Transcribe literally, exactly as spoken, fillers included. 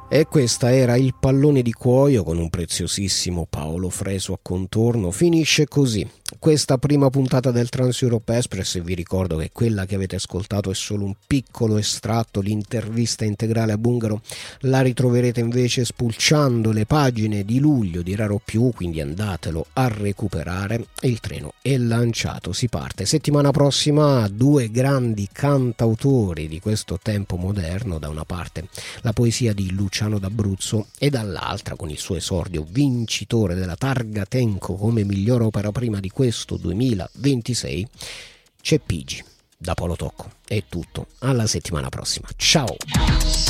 E questa era Il pallone di cuoio con un preziosissimo Paolo Fresu a contorno. Finisce così questa prima puntata del Trans Europe Express, e vi ricordo che quella che avete ascoltato è solo un piccolo estratto. L'intervista integrale a Bungaro la ritroverete invece spulciando le pagine di luglio di Raro Più, quindi andatelo a recuperare. Il treno è lanciato, si parte. Settimana prossima due grandi cantautori di questo tempo moderno: da una parte la poesia di Luciano d'Abruzzo e dall'altra, con il suo esordio vincitore della Targa Tenco come miglior opera prima di questo duemilaventisei, c'è Pigi. Da Polo Tocco è tutto, alla settimana prossima, ciao.